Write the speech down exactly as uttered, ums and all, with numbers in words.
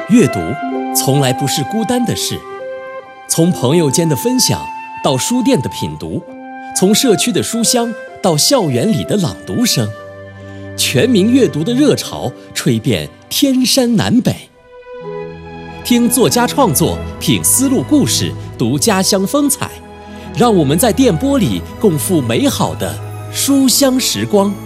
阅读从来不是孤单的事，从朋友间的分享到书店的品读，从社区的书香到校园里的朗读声，全民阅读的热潮吹遍天山南北。听作家创作，品丝路故事，读家乡风采，让我们在电波里共赴美好的书香时光。